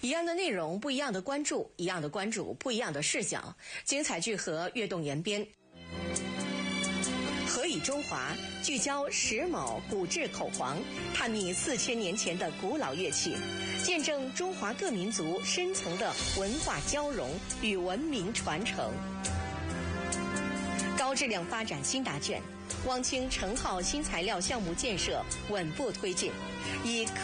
一样的内容，不一样的关注；一样的关注，不一样的视角。精彩聚合，跃动延边。何以中华，聚焦石峁、古制口簧，探秘4000年前的古老乐器，见证中华各民族深层的文化交融与文明传承。高质量发展新答卷，汪清成号新材料项目建设稳步推进，以